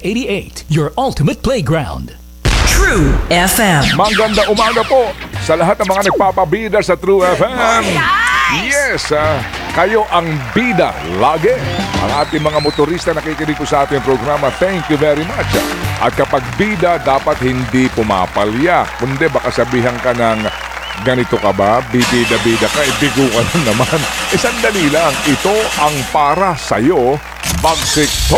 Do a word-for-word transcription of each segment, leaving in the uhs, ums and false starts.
eighty-eight, your ultimate playground. True F M. Maganda umaga po sa lahat ng mga nagpapabida sa True F M. Yes, ah, kayo ang bida lagi. Ang ating mga motorista nakikinig po sa ating programa, thank you very much. At kapag bida, dapat hindi pumapalya. Kundi baka sabihan ka ng ganito ka ba? Bibida-bida ka, ibigo ka na naman. E sandali lang, ito ang para sa'yo, Bagsik to.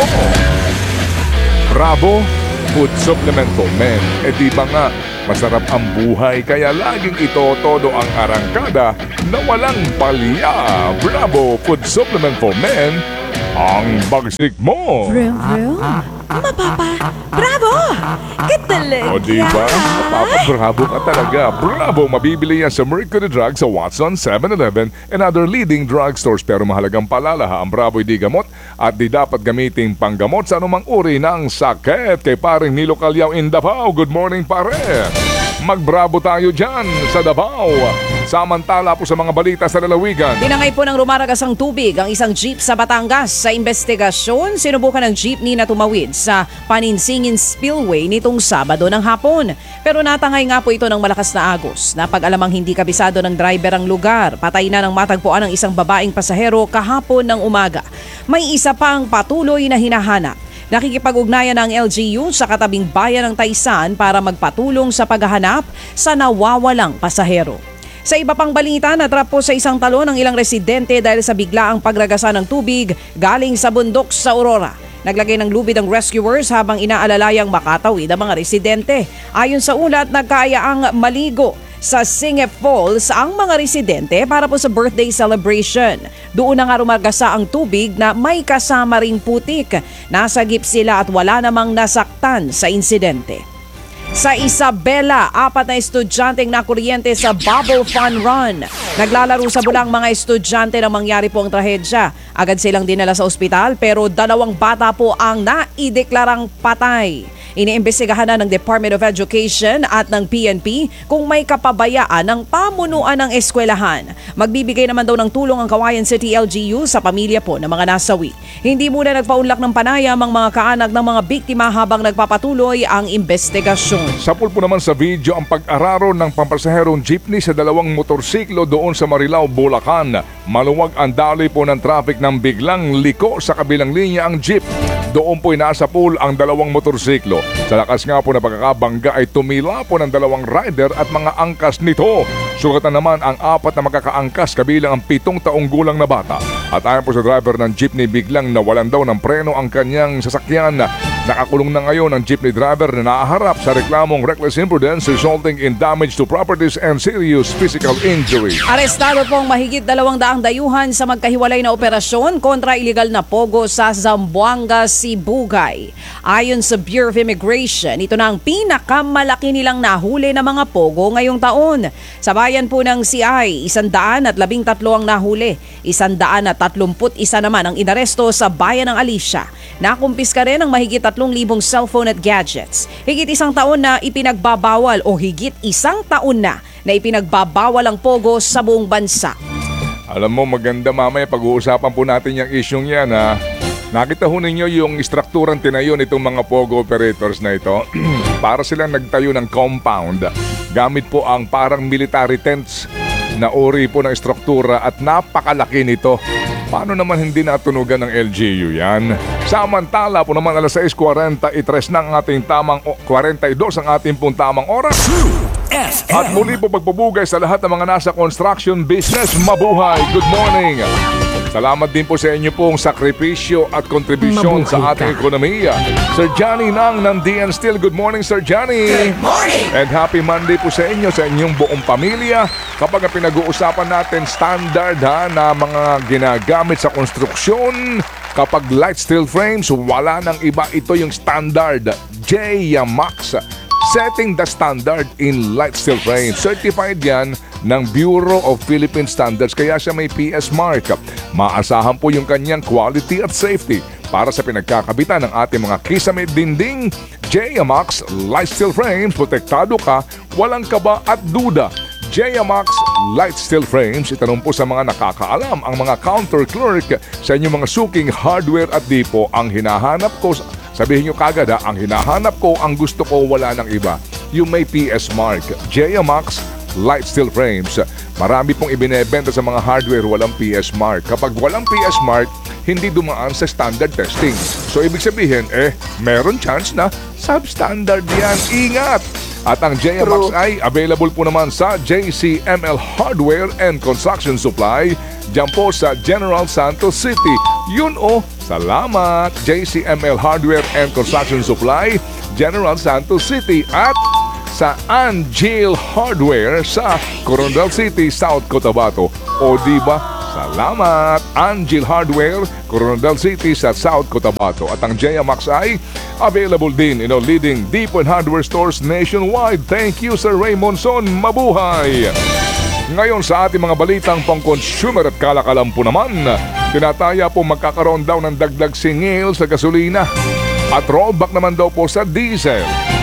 Bravo Food Supplement for Men. E di ba nga, masarap ang buhay kaya laging ito todo ang arangkada na walang palya. Bravo Food Supplement for Men, ang bagsik mo. Vroom, vroom. Mapapa, bravo! Katalag. O diba? Mapapa, bravo ka talaga. Bravo! Mabibili yan sa Mercury Drug sa Watson, seven eleven and other leading drugstores. Pero mahalagang palala, ang Bravo hindi gamot at di dapat gamitin panggamot sa anumang uri ng sakit. Kay paring Nilo Calyaw in Davao. Good morning, pare! Magbravo tayo dyan sa Davao. Samantala po sa mga balita sa lalawigan. Tinangay po ng rumaragasang tubig ang isang jeep sa Batangas. Sa investigasyon, sinubukan ng jeepney na tumawid sa Paninsingin Spillway nitong Sabado ng hapon. Pero natangay nga po ito ng malakas na agos. Napag-alamang hindi kabisado ng driver ang lugar. Patay na ng matagpuan ng isang babaeng pasahero kahapon ng umaga. May isa pang patuloy na hinahanap. Nakikipag-ugnayan ng L G U sa katabing bayan ng Taysan para magpatulong sa paghahanap sa nawawalang pasahero. Sa iba pang balita, natrap po sa isang talon ang ilang residente dahil sa biglaang pagragasa ng tubig galing sa bundok sa Aurora. Naglagay ng lubid ang rescuers habang inaalalayang makatawid ang mga residente. Ayon sa ulat, nagkaayaang maligo sa Singep Falls ang mga residente para po sa birthday celebration. Doon na nga rumargasa ang tubig na may kasama ring putik. Nasagip sila at wala namang nasaktan sa insidente. Sa Isabela, apat na estudyanteng nakuryente sa Bubble Fun Run. Naglalaro sa bulang mga estudyante nang mangyari po ang trahedya. Agad silang dinala sa ospital pero dalawang bata po ang naideklarang patay. Iniimbestigahan na ng Department of Education at ng P N P kung may kapabayaan ng pamunuan ng eskwelahan. Magbibigay naman daw ng tulong ang Kawayan City L G U sa pamilya po ng mga nasawi. Hindi muna nagpaunlak ng panayam ang mga kaanak ng mga biktima habang nagpapatuloy ang investigasyon. Sapul po naman sa video ang pag-araro ng pampasaherong jeepney sa dalawang motorsiklo doon sa Marilao, Bulacan. Maluwag ang daloy po ng traffic nang biglang liko sa kabilang linya ang jeep. Doon po'y nasa pool ang dalawang motorsiklo. Sa lakas nga po na pagkakabangga ay tumila po ng dalawang rider at mga angkas nito. Sugatan naman ang apat na magkakaangkas kabilang ang pitong taong gulang na bata. At ayon po sa driver ng jeepney, biglang nawalan daw ng preno ang kanyang sasakyan. Nakakulong na ngayon ang jeepney driver na naharap sa reklamong reckless imprudence resulting in damage to properties and serious physical injury. Arestado po ang mahigit dalawang daang dayuhan sa magkahiwalay na operasyon kontra iligal na pogo sa Zamboanga, Sibugay. Ayon sa Bureau of Immigration, ito na ang pinakamalaki nilang nahuli na mga pogo ngayong taon. Sa bayan po ng C I, isandaan at labing tatlo ang nahuli. Isandaan at tatlumput isa naman ang inaresto sa bayan ng Alicia. Nakumpiska rin ang mahigit tatlong libong cellphone at gadgets. Higit isang taon na ipinagbabawal o higit isang taon na na ipinagbabawal ang pogo sa buong bansa. Alam mo, maganda mamaya pag-uusapan po natin yung isyong yan, ha. Nakita ho ninyo yung istrukturang tinayo nitong mga pogo operators na ito. Para silang nagtayo ng compound. Gamit po ang parang military tents na uri po ng istruktura at napakalaki nito. Paano naman hindi natunugan ng L G U yan? Samantala po naman alas sais forty-three na ang ating tamang forty-two ang ating pong tamang oras. At muli po pagpupugay sa lahat ng mga nasa construction business. Mabuhay! Good morning! Salamat din po sa inyo pong sakripisyo at kontribusyon sa ating ekonomiya. Sir Johnny Nang ng D N Steel. Good morning, Sir Johnny. Good morning. And happy Monday po sa inyo, sa inyong buong pamilya. Kapag pinag-uusapan natin standard ha, na mga ginagamit sa konstruksyon, kapag light steel frames, wala nang iba, ito yung standard. J-Max. Setting the standard in light steel frame. Certified yan ng Bureau of Philippine Standards, kaya siya may P S mark. Maasahan po yung kanyang quality at safety para sa pinagkakabitan ng ating mga kisame dinding. J-Max Light Steel Frames, protektado ka, walang kaba at duda. J-Max Light Steel Frames, itanong po sa mga nakakaalam, ang mga counter clerk sa inyong mga suking hardware at dipo. Ang hinahanap ko sabihin nyo kagad ha, ang hinahanap ko, ang gusto ko, wala ng iba. Yung may P S mark, J M X Light Steel Frames. Marami pong ibinebenta sa mga hardware walang P S mark. Kapag walang P S mark, hindi dumaan sa standard testing. So ibig sabihin, eh, meron chance na substandard yan. Ingat! At ang J M X ay available po naman sa J C M L Hardware and Construction Supply dyan po sa General Santos City. Yun o, salamat! J C M L Hardware and Construction Supply, General Santos City at sa Angel Hardware sa Coronadal City, South Cotabato. O diba? Salamat! Angel Hardware, Coronadal City sa South Cotabato. At ang J M X ay available din in all leading deep and hardware stores nationwide. Thank you, Sir Raymond Son. Mabuhay! Ngayon sa ating mga balitang pang-consumer at kalakalan po naman, tinataya po magkakaroon daw ng dagdag singil sa gasolina at rollback naman daw po sa diesel.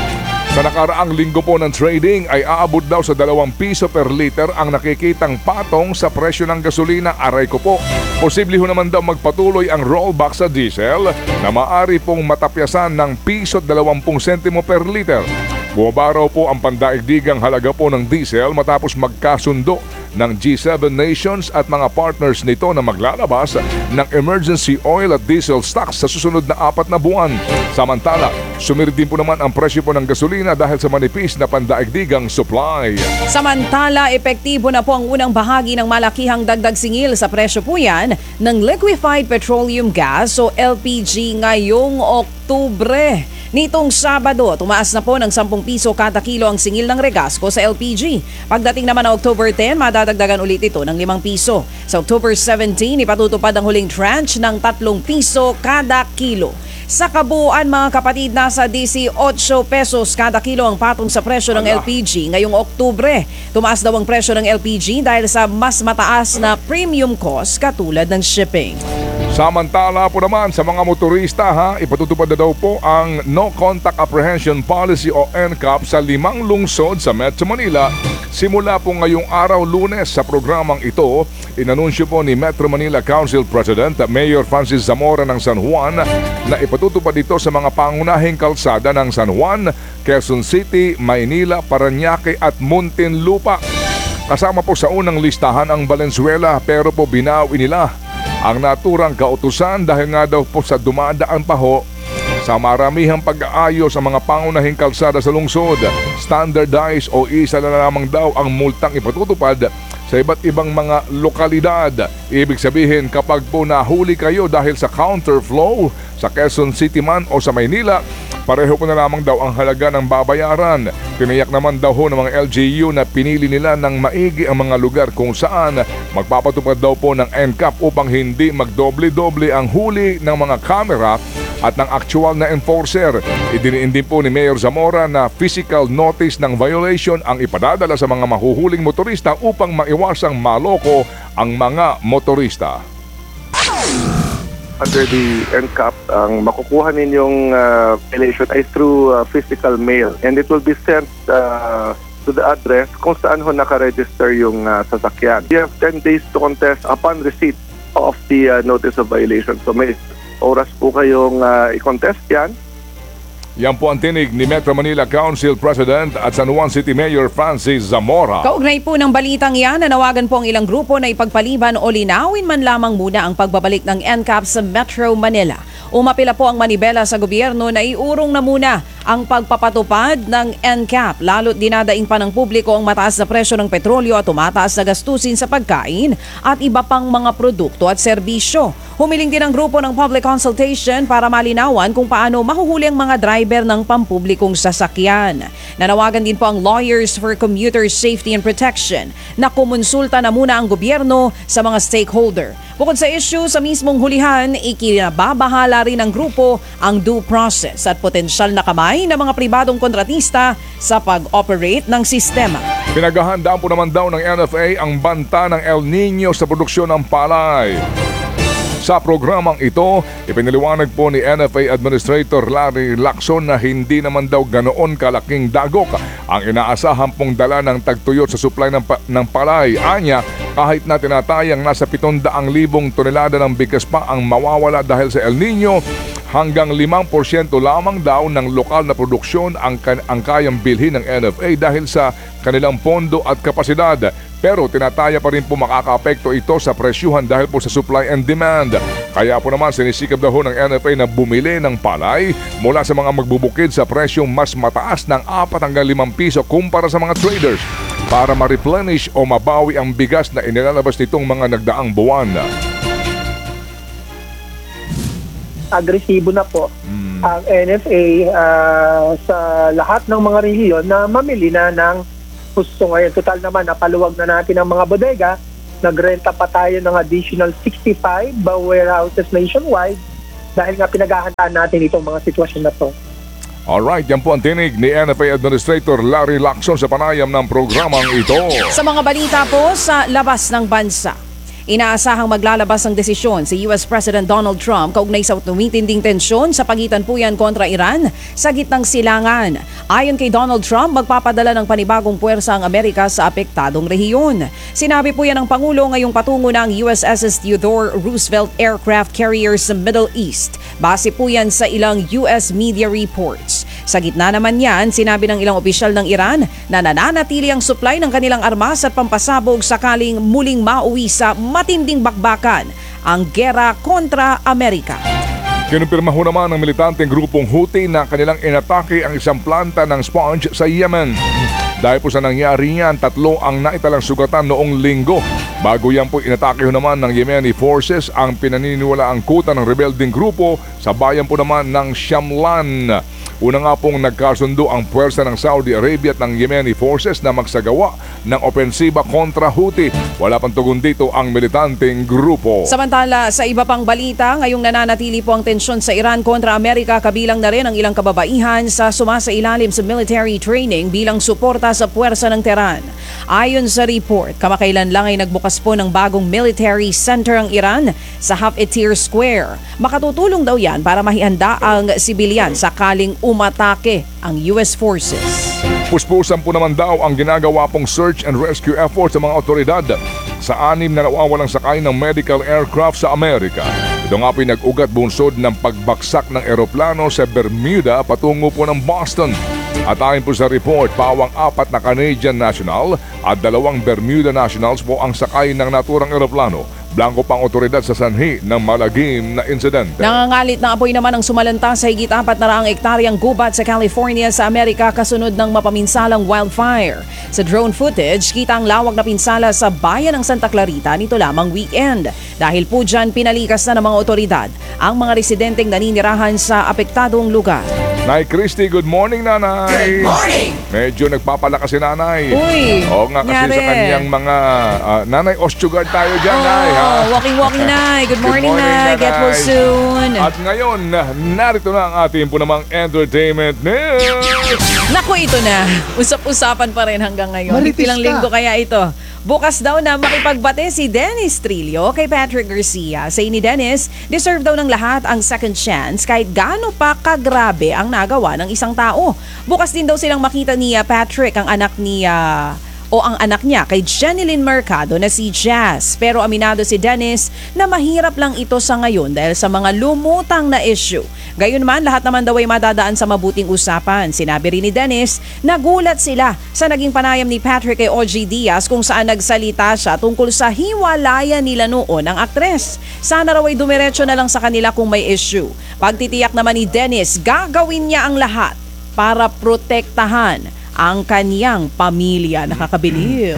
Sa nakaraang linggo po ng trading ay aabot daw sa dalawang piso per liter ang nakikitang patong sa presyo ng gasolina. Aray ko po, posible ho naman daw magpatuloy ang rollback sa diesel na maaari pong matapyasan ng piso at dalawampung sentimo per liter. Bumaba raw po ang pandaigdigang halaga po ng diesel matapos magkasundo ng G seven nations at mga partners nito na maglalabas ng emergency oil at diesel stocks sa susunod na apat na buwan. Samantala, sumirid din po naman ang presyo po ng gasolina dahil sa manipis na pandaigdigang supply. Samantala, epektibo na po ang unang bahagi ng malakihang dagdag singil sa presyo po yan ng liquefied petroleum gas o L P G ngayong Oktubre. Nitong Sabado, tumaas na po ng sampung piso kada kilo ang singil ng regasco sa L P G. Pagdating naman ng October ten, madadagdagan ulit ito ng limang piso. Sa October seventeen, ipatutupad ang huling tranche ng tatlong piso kada kilo. Sa kabuuan mga kapatid, nasa eighteen pesos kada kilo ang patong sa presyo ng L P G ngayong Oktubre. Tumaas daw ang presyo ng L P G dahil sa mas mataas na premium cost katulad ng shipping. Samantala po naman sa mga motorista ha, ipatutupad na daw po ang No Contact Apprehension Policy o N C A P sa limang lungsod sa Metro Manila. Simula po ngayong araw Lunes sa programang ito, inanunsyo po ni Metro Manila Council President Mayor Francis Zamora ng San Juan na ipatutupad ito sa mga pangunahing kalsada ng San Juan, Quezon City, Maynila, Parañaque at Muntinlupa. Kasama po sa unang listahan ang Valenzuela pero po binawi nila ang naturang kautusan dahil nga daw po sa dumadaan pa ho sa maramihang pag-aayos sa mga pangunahing kalsada sa lungsod. Standardized o isa na lamang daw ang multang ipatutupad sa iba't ibang mga lokalidad. Ibig sabihin kapag po nahuli kayo dahil sa counterflow sa Quezon City man o sa Maynila, pareho po na lamang daw ang halaga ng babayaran. Tiniyak naman daw ho ng mga L G U na pinili nila ng maigi ang mga lugar kung saan magpapatupad daw po ng N C A P upang hindi magdoble-doble ang huli ng mga kamera at ng actual na enforcer. Idiniin din po ni Mayor Zamora na physical notice ng violation ang ipadadala sa mga mahuhuling motorista upang maiwasang maloko ang mga motorista. Under the N C A P, ang makukuha ninyong uh, violation ay through uh, physical mail, and it will be sent uh, to the address kung saan ho nakaregister yung uh, sasakyan. You have ten days to contest upon receipt of the uh, notice of violation. So may oras po kayong uh, i-contest yan. Yan po ang tinig ni Metro Manila Council President at San Juan City Mayor Francis Zamora. Kaugnay po ng balitang yan, nanawagan po ang ilang grupo na ipagpaliban o linawin man lamang muna ang pagbabalik ng N C A P sa Metro Manila. Umapila po ang manibela sa gobyerno na iurong na muna ang pagpapatupad ng N C A P, lalo't dinadaing pa ng publiko ang mataas na presyo ng petrolyo at tumataas na gastusin sa pagkain at iba pang mga produkto at serbisyo. Humiling din ang grupo ng public consultation para malinawan kung paano mahuhuli ang mga driver ng pampublikong sasakyan. Nanawagan din po ang Lawyers for Commuter Safety and Protection na kumonsulta na muna ang gobyerno sa mga stakeholder. Bukod sa issue sa mismong hulihan, ikinababahala rin ng grupo ang due process at potensyal na kamay ng mga pribadong kontratista sa pag-operate ng sistema. Pinaghahandaan po naman daw ng N F A ang banta ng El Nino sa produksyon ng palay. Sa programang ito, ipiniliwanag po ni N F A Administrator Larry Lacson na hindi naman daw ganoon kalaking dagok ang inaasahan pong dala ng tagtuyot sa supply ng, pa- ng palay. Anya, kahit na tinatayang nasa pitong daang libong tonelada ng bigas pa ang mawawala dahil sa El Nino, hanggang limang porsyento lamang daw ng lokal na produksyon ang, kan- ang kayang bilhin ng N F A dahil sa kanilang pondo at kapasidad. Pero tinataya pa rin po makakaapekto ito sa presyuhan dahil po sa supply and demand. Kaya po naman sinisikap daw ng N F A na bumili ng palay mula sa mga magbubukid sa presyong mas mataas ng apat hanggang limang piso kumpara sa mga traders para ma-replenish o mabawi ang bigas na inilalabas nitong mga nagdaang buwan. Agresibo na po ang N F A ah, sa lahat ng mga rehiyon na mamili na ng gusto ngayon. Total naman, napaluwag na natin ang mga bodega. Nagrenta pa tayo ng additional sixty-five warehouses nationwide dahil nga pinaghahandaan natin itong mga sitwasyon na to. Alright, yan po ang tinig ni N F A Administrator Larry Lacson sa panayam ng programang ito. Sa mga balita po sa labas ng bansa, inaasahang maglalabas ng desisyon si U S President Donald Trump kaugnay sa tumitinding tensyon sa pagitan po yan kontra Iran sa gitnang silangan. Ayon kay Donald Trump, magpapadala ng panibagong puwersa ang Amerika sa apektadong rehiyon. Sinabi po yan ng Pangulo ngayong patungo ng U S S S Theodore Roosevelt aircraft carrier sa Middle East. Base po yan sa ilang U S media reports. Sa gitna naman yan, sinabi ng ilang opisyal ng Iran na nananatili ang supply ng kanilang armas at pampasabog sakaling muling mauwi sa matinding bakbakan ang gera kontra Amerika. Kinumpirma ho naman ng militanteng grupong Houthi na kanilang inatake ang isang planta ng sponge sa Yemen. Dahil po sa nangyari yan, tatlo ang naitalang sugatan noong linggo. Bago yan po inatake ho naman ng Yemeni forces ang pinaniniwalaang kuta ng rebelding grupo sa bayan po naman ng Shamlan. Una nga pong nagkasundo ang puwersa ng Saudi Arabia at ng Yemeni forces na magsagawa ng opensiba kontra Houthi. Wala pang tugon dito ang militanteng grupo. Samantala, sa iba pang balita, ngayong nananatili po ang tensyon sa Iran kontra Amerika, kabilang na rin ang ilang kababaihan sa sumasailalim sa military training bilang suporta sa puwersa ng Tehran. Ayon sa report, kamakailan lang ay nagbukas po ng bagong military center ang Iran sa Hafetir Square. Makatutulong daw yan para mahihanda ang sibilyan sakaling umatake ang U S forces. Puspusan po naman daw ang ginagawa pong search and rescue effort sa mga otoridad sa anim na nawawalang sakay ng medical aircraft sa Amerika. Ito nga po nag-ugat bunsod ng pagbaksak ng eroplano sa Bermuda patungo po ng Boston. At ayon po sa report, pawang apat na Canadian national at dalawang Bermuda nationals po ang sakay ng naturang eroplano. Blanco pang otoridad sa sanhi ng malagim na insidente. Nangangalit na apoy naman ang sumalanta sa higit apat na raang ektaryang gubat sa California sa Amerika kasunod ng mapaminsalang wildfire. Sa drone footage, kita ang lawak na pinsala sa bayan ng Santa Clarita nito lamang weekend. Dahil po dyan, pinalikas na ng mga otoridad ang mga residenteng naninirahan sa apektadong lugar. Nay Christy, good morning, Nanay. Good morning! Medyo nagpapalakas si Nanay. Uy, Oo nga, kasi nangyari. sa kanyang mga... ah, Nanay, osteogard tayo dyan, Oh, Nay. Ha? walking-walking na. Good Good morning, morning, na. Get well Nanay. soon. At ngayon, narito na ang ating po namang entertainment news. Naku, ito na. Usap-usapan pa rin hanggang ngayon. Marites Ilang ka. linggo kaya ito. Bukas daw na makipagbate si Dennis Trillo kay Patrick Garcia. Sa ni Dennis, deserve daw ng lahat ang second chance kahit gaano pa kagrabe ang nagawa ng isang tao. Bukas din daw silang makita ni uh, Patrick, ang anak ni... Uh, o ang anak niya kay Jeneline Mercado na si Jazz. Pero aminado si Dennis na mahirap lang ito sa ngayon dahil sa mga lumutang na issue. Gayunman, lahat naman daw ay madadaan sa mabuting usapan. Sinabi rin ni Dennis, nagulat sila sa naging panayam ni Patrick kay O G Diaz kung saan nagsalita siya tungkol sa hiwalayan nila noon ng aktres. Sana raw ay dumiretso na lang sa kanila kung may issue. Pagtitiyak naman ni Dennis, gagawin niya ang lahat para protektahan ang kaniyang pamilya. Nakakabilib.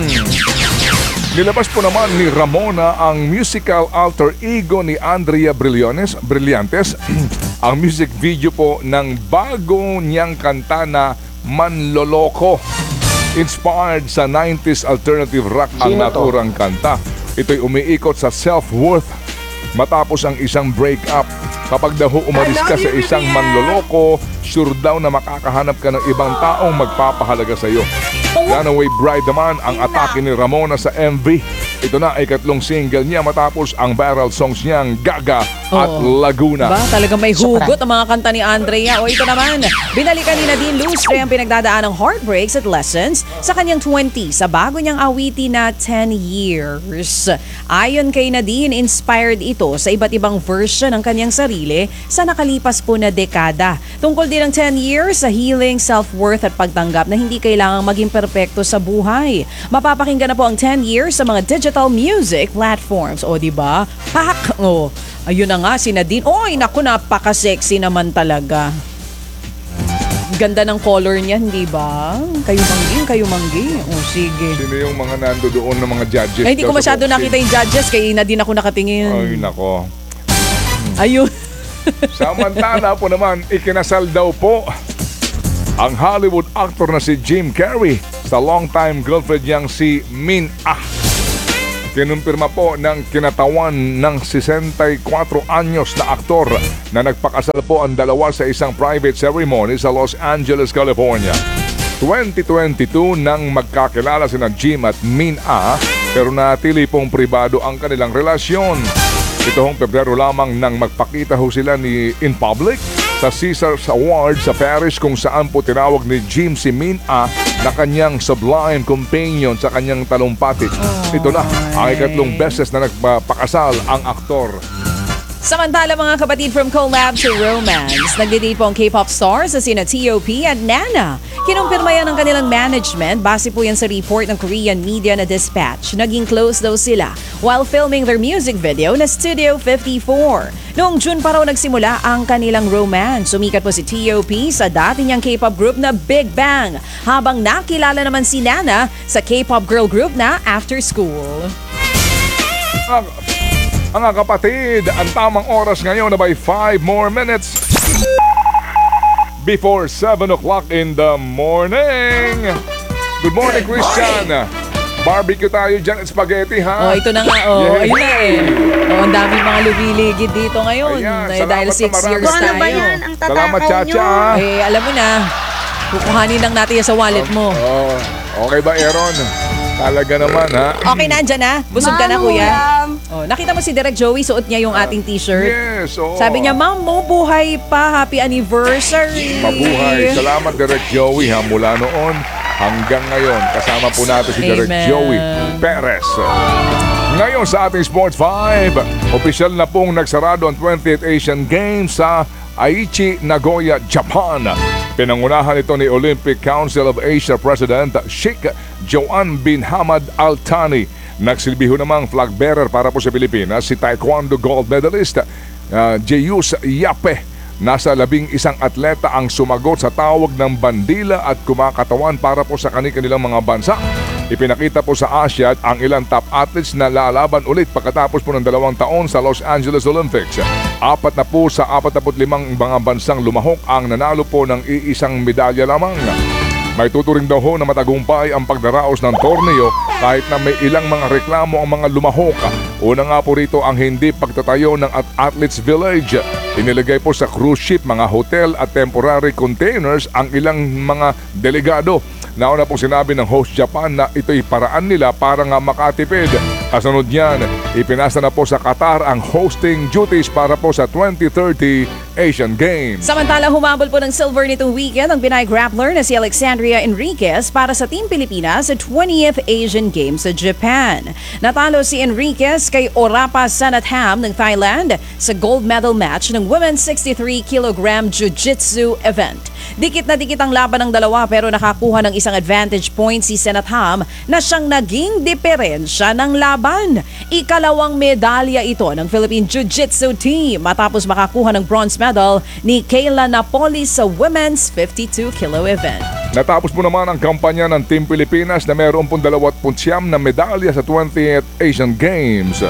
Nilabas po naman ni Ramona ang musical alter ego ni Andrea Brillones, Brillantes, ang music video po ng bago niyang kanta na Manloloko. Inspired sa nineties alternative rock ang Sino to? naturang kanta. Ito'y umiikot sa self-worth matapos ang isang breakup. Kapag daw umalis ka sa isang manloloko, sure daw na makakahanap ka ng ibang taong magpapahalaga sa iyo. Runaway Bride naman ang atake ni Ramona sa M V. Ito na ay katlong single niya matapos ang viral songs niyang Gaga at Laguna. Ba, talagang may hugot ang mga kanta ni Andrea. O ito naman, binalikan ni Nadine Lustre ang pinagdadaan ng heartbreaks at lessons sa kanyang twenty sa bago niyang awitin na ten years. Ayon kay Nadine, inspired ito sa iba't ibang version ng kanyang sarili sa nakalipas po na dekada. Tungkol din ng ten years sa healing, self-worth at pagtanggap na hindi kailangang maging perpekto sa buhay. Mapapakinggan na po ang ten years sa mga digital music platforms. O diba? Pak! O, ayun na nga si Nadine. Oy, naku, napaka-sexy naman talaga. Ganda ng color niya, hindi ba? Kayo manggi, kayo manggi. O, sige. Sino yung mga nando doon ng mga judges? Ay, hindi ko daw sa masyado boxing? nakita yung judges. Kaya Nadine ako nakatingin. Ay, nako. Ayun. Samantala po naman, ikinasal daw po ang Hollywood actor na si Jim Carrey sa longtime girlfriend niyang si Min Ah. Kinumpirma po ng kinatawan ng sesenta-y-kwatro anyos na aktor na nagpakasal po ang dalawa sa isang private ceremony sa Los Angeles, California. twenty twenty-two nang magkakilala sina Jim at Min Ah, pero natili pong pribado ang kanilang relasyon. Ito hong Pebrero lamang nang magpakita ho sila ni in public sa Caesars Awards sa Paris, kung saan po tinawag ni Jim si Min Ah na kanyang sublime companion sa kanyang talumpati. Ito na ang ikatlong beses na nagpakasal ang aktor. Samantala mga kapatid, from collab to romance, nagde-date po ang K-pop stars na sina T O P at Nana. Kinumpirma yan ng kanilang management base po yan sa report ng Korean media na Dispatch. Naging close daw sila while filming their music video na Studio fifty-four. Noong June pa raw nagsimula ang kanilang romance. Sumikat po si T O P sa dati niyang K-pop group na Big Bang, habang nakilala naman si Nana sa K-pop girl group na After School. Ang, mga kapatid, ang tamang oras ngayon na by five more minutes before seven o'clock in the morning. Good morning, Christian. Barbecue tayo dyan at spaghetti, ha? Oh, ito na nga. Oh, Yeah. ayun na eh. Oh, ang daming mga lubiligid dito ngayon. Ayan, eh, salamat dahil na six marami. years Kung ano tayo. ba yan ang tatakaw Salamat, nyo? Chacha. Eh, alam mo na. Kukuhanin lang natin yan sa wallet mo. Oh, okay ba, Aaron? Talaga naman, ha? Okay na, andyan na? Busog ka na, Ma'am, kuya? ulam. Oh, nakita mo si Direk Joey, suot niya yung ating t-shirt. Yes, oo. Sabi niya, Ma'am, mo buhay pa. Happy anniversary. Mabuhay. Salamat, Direk Joey, ha? Mula noon hanggang ngayon. Kasama po natin si Direk Amen. Joey Perez. Ngayon sa ating Sports five, opisyal na pong nagsarado ang twentieth Asian Games sa Aichi, Nagoya, Japan. Pinangunahan ito ni Olympic Council of Asia President Sheikh Joan bin Hamad Al Thani. Nagsilbiho namang flag bearer para po sa Pilipinas si Taekwondo gold medalist uh, Jeyus Yape. Nasa labing isang atleta ang sumagot sa tawag ng bandila at kumakatawan para po sa kanilang mga bansa. Ipinakita po sa Asia ang ilang top athletes na lalaban ulit pagkatapos po ng dalawang taon sa Los Angeles Olympics. Apat na po sa apat na limang mga bansang lumahok ang nanalo po ng iisang medalya lamang. May tuturing daw ho na matagumpay ang pagdaraos ng torneo kahit na may ilang mga reklamo ang mga lumahok. Una nga po rito ang hindi pagtatayo ng Athletes Village. Inilagay po sa cruise ship, mga hotel at temporary containers ang ilang mga delegado. Nauna po sinabi ng host Japan na ito'y paraan nila para nga makatipid. Kasunod niyan, ipinasa na po sa Qatar ang hosting duties para po sa twenty thirty Asian Games. Samantala, humabol po ng silver nitong weekend ang Pinay grappler na si Alexandria Enriquez para sa Team Pilipinas sa twentieth Asian Games sa Japan. Natalo si Enriquez kay Orapa Sanatham ng Thailand sa gold medal match ng Women's sixty-three kilogram Jiu-Jitsu event. Dikit na dikit ang laban ng dalawa pero nakakuha ng isang advantage point si Sanatham na siyang naging diferensya ng laban. Ikalawang medalya ito ng Philippine Jiu-Jitsu team matapos makakuha ng bronze medal ni Kayla Napoli sa Women's fifty-two kilo event. Natapos po naman ang kampanya ng Team Pilipinas na mayroon pong dalawatput siyam na medalya sa twentieth Asian Games.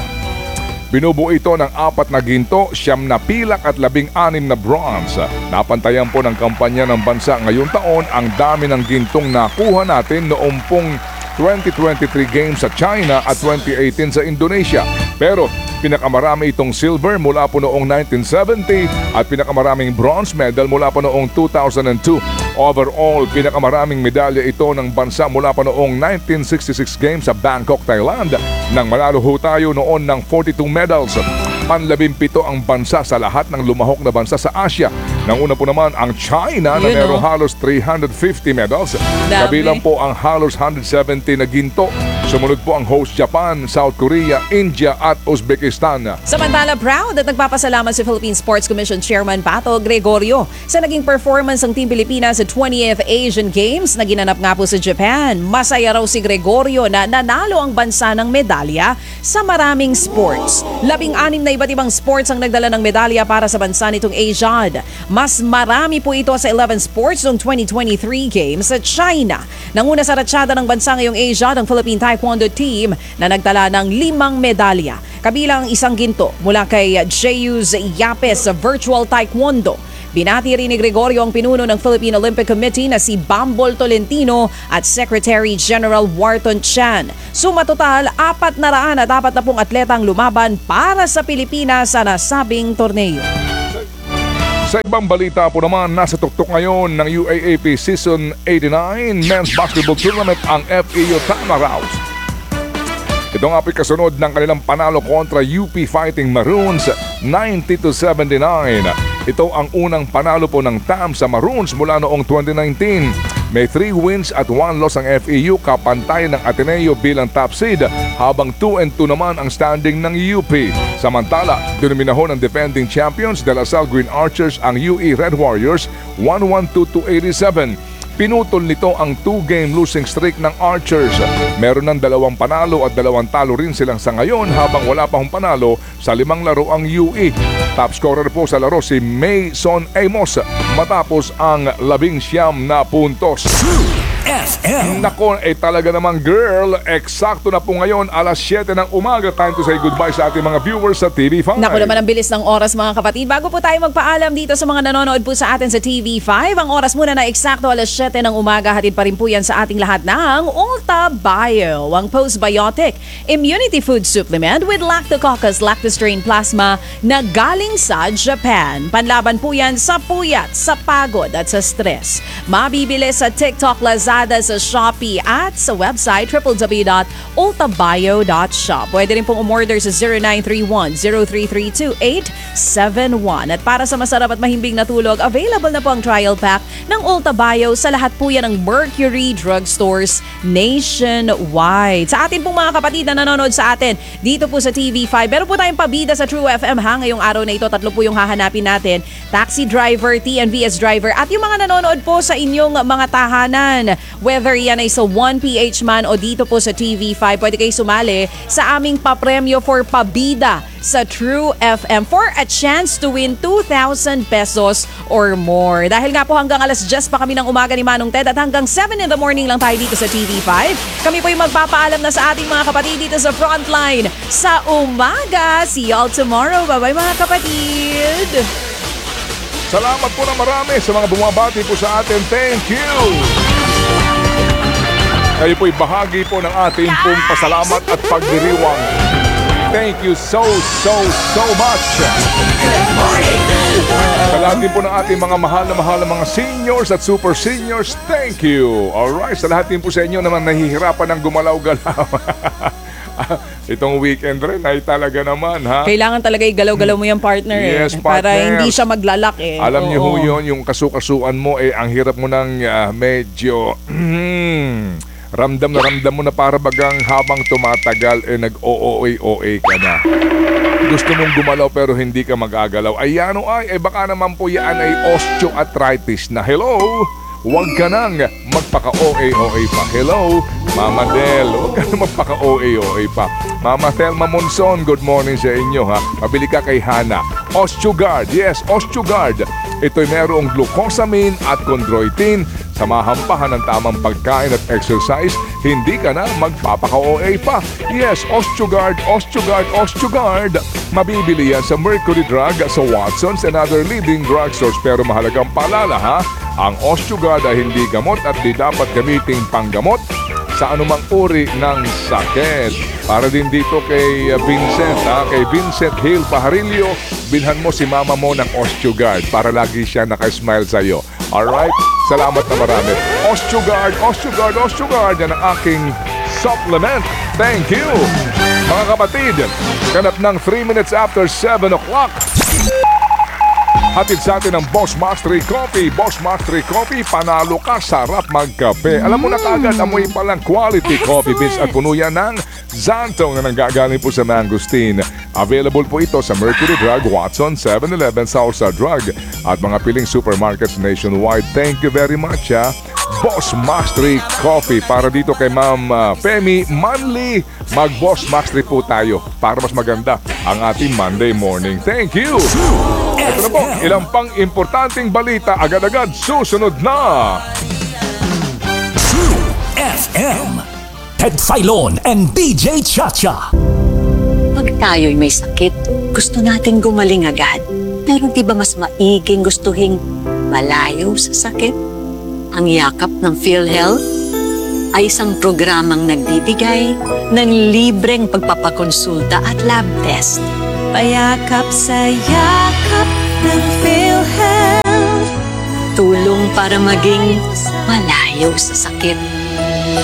Binubuo ito ng apat na ginto, siyam na pilak at labing-anim na bronze. Napantayan po ng kampanya ng bansa ngayong taon ang dami ng gintong nakuha natin noong pong twenty twenty-three Games sa China at twenty eighteen sa Indonesia. Pero pinakamarami itong silver mula po noong nineteen seventy at pinakamaraming bronze medal mula po noong two thousand two. Overall, pinakamaraming medalya ito ng bansa mula pa noong nineteen sixty-six Games sa Bangkok, Thailand nang manalo ho tayo noon ng forty-two medals. Panlabimpito ang bansa sa lahat ng lumahok na bansa sa Asia. Nanguna po naman ang China na Yun, merong oh. halos three hundred fifty medals. Dami. Kabilang po ang halos one hundred seventy na ginto. Sumunod po ang host Japan, South Korea, India at Uzbekistan. Samantala, proud at nagpapasalamat si Philippine Sports Commission Chairman Pato Gregorio sa naging performance ng Team Pilipinas sa twentieth Asian Games na ginanap nga po sa Japan. Masaya raw si Gregorio na nanalo ang bansa ng medalya sa maraming sports. Labing-anim na iba't ibang sports ang nagdala ng medalya para sa bansa nitong Asiad. Mas marami po ito sa eleven sports noong twenty twenty-three Games sa China. Nanguna sa ratsyada ng bansa ngayong Asiad ang Philippine Taekwondo team na nagtala ng limang medalya. Kabilang isang ginto mula kay Jeyus Yapes sa Virtual Taekwondo. Binati rin ni Gregorio ang pinuno ng Philippine Olympic Committee na si Bambol Tolentino at Secretary General Wharton Chan. Suma total, apat na raan at apat na pong atletang lumaban para sa Pilipinas sa nasabing torneo. Sa ibang balita po naman, nasa tuktok ngayon ng U A A P Season eighty-nine Men's Basketball Tournament ang F E U Tamaraws. Ito nga po'y kasunod ng kanilang panalo kontra U P Fighting Maroons ninety to seventy-nine. Ito ang unang panalo po ng T A M sa Maroons mula noong twenty nineteen. May three wins at one loss ang F E U, kapantay ng Ateneo bilang top seed, habang two and two naman ang standing ng U P. Samantala, dinominahon ng defending champions De La Salle Green Archers ang U E Red Warriors one twelve to eighty-seven. Pinutol nito ang two-game losing streak ng Archers. Meron ng dalawang panalo at dalawang talo rin silang sa ngayon, habang wala pa hong panalo sa limang laro ang U E. Top scorer po sa laro si Mason Amos matapos ang labing siyam na puntos. F M. Nako, eh talaga namang girl, eksakto na po ngayon alas siyete ng umaga. Time to say goodbye sa ating mga viewers sa T V five. Naku naman ang bilis ng oras mga kapatid. Bago po tayo magpaalam dito sa mga nanonood po sa atin sa T V five, ang oras muna na eksakto alas siyete ng umaga. Hatid pa rin po yan sa ating lahat ng Ulta Bio, ang postbiotic immunity food supplement with Lactococcus lactostrain plasma na galing sa Japan. Panlaban po yan sa puyat, sa pagod at sa stress. Mabibili sa TikTok, Lazada, sa Shopee at sa website w w w dot ulta bio dot shop. Pwede rin pong umorder sa zero nine three one, zero three three two, eight seven one. At para sa masarap at mahimbing na tulog, available na po ang trial pack ng Ulta Bio sa lahat po yan ng Mercury Drugstores nationwide. Sa atin pong mga kapatid na nanonood sa atin dito po sa T V five, meron po tayong pabida sa True F M ha. Ngayong araw na ito, tatlo po yung hahanapin natin. Taxi driver, T N V S driver at yung mga nanonood po sa inyong mga tahanan. Whether yan ay sa one P H man o dito po sa T V five, pwede kayo sumali sa aming papremyo for pabida sa True F M for a chance to win two thousand pesos or more. Dahil nga po hanggang alas diyes pa kami ng umaga ni Manong Ted at hanggang seven in the morning lang tayo dito sa T V five. Kami po yung magpapaalam na sa ating mga kapatid dito sa Frontline sa umaga. See y'all tomorrow. Bye-bye mga kapatid! Salamat po na marami sa mga bumabati po sa atin. Thank you! Kayo po'y bahagi po ng ating pong pasalamat at pagdiriwang. Thank you so, so, so much. Sa lahat din po ng ating mga mahal na mahal na mga seniors at super seniors, thank you. Alright, sa lahat din po sa inyo naman nahihirapan ng gumalaw-galaw. Itong weekend rin ay talaga naman ha. Kailangan talaga i-galaw-galaw mo yung partner eh. Yes, partner. Para hindi siya maglalak eh. Alam niyo ho Oo. yun, yung kasukasuan mo eh, ang hirap mo ng uh, medyo... ramdam na ramdam mo na para bagang habang tumatagal eh nag-O O A-O A ka na. Gusto mong gumalaw pero hindi ka magagalaw. Ay ano ay, eh baka naman po yan ay osteoarthritis na. Hello? Huwag ka nang magpaka-O A O A pa. Hello? Mama Del, huwag ka nang magpaka-O A O A pa. Mama Thelma Monson, good morning sa inyo ha. Pabili ka kay Hana. Osteogard, yes, Osteogard. Ito'y merong glucosamine at chondroitin. Samahan pa ng tamang pagkain at exercise, hindi ka na magpapaka-O A pa. Yes, Osteogard, Osteogard, Osteogard. Mabibili yan sa Mercury Drug, sa Watson's and other leading drugstores. Pero mahalagang paalala ha, ang Osteogard ay hindi gamot at di dapat gamiting panggamot sa anumang uri ng sakit. Para din dito kay Vincent, ha? Kay Vincent Hill Pajarillo, bilhan mo si mama mo ng Osteogard para lagi siya nakasmile sa'yo. Alright? Salamat na marami. Osteogard, Osteogard, Osteogard, yan ang aking supplement. Thank you! Mga kapatid, ganap ng three minutes after seven o'clock. Hatid sa atin ng Boss Mastery Coffee. Boss Mastery Coffee, panalo ka, sarap magkape. Alam mo na kagad, amoy palang quality coffee beans at puno yan ng Xantong na nanggagaling po sa Mangosteen. Available po ito sa Mercury Drug, Watson, seven eleven, Southside Drug at mga piling supermarkets nationwide. Thank you very much, ha. Boss Mastery Coffee. Para dito kay Ma'am uh, Femi Manly, mag-Boss Mastery po tayo para mas maganda ang ating Monday morning. Thank you! Ito na po, ilang pang importanteng balita agad-agad susunod na. True F M. Ted Filon and D J Chacha. Pag tayo'y may sakit, gusto natin gumaling agad. Pero di ba mas maiging gustuhin malayo sa sakit? Ang yakap ng PhilHealth ay isang programang nagbibigay ng libreng pagpapakonsulta at lab test. Payakap sa yakap ng PhilHealth. Tulong para maging malayo sa sakit.